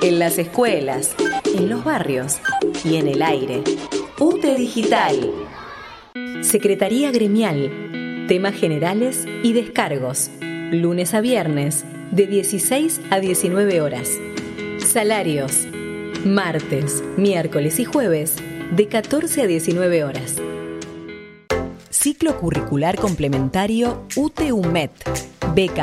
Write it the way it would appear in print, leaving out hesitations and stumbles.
en las escuelas, en los barrios y en el aire. UTE Digital. Secretaría Gremial. Temas generales y descargos. Lunes a viernes, de 16 a 19 horas. Salarios. Martes, miércoles y jueves, de 14 a 19 horas. Ciclo curricular complementario UTE-UMET. Beca